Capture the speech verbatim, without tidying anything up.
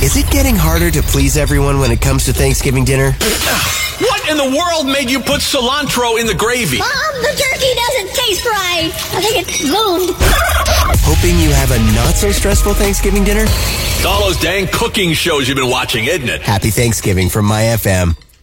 Is it getting harder to please everyone when it comes to Thanksgiving dinner? What in the world made you put cilantro in the gravy? Mom, the turkey doesn't taste right. I think it's bloomed. Hoping you have a not-so-stressful Thanksgiving dinner? It's all those dang cooking shows you've been watching, isn't it? Happy Thanksgiving from My F M.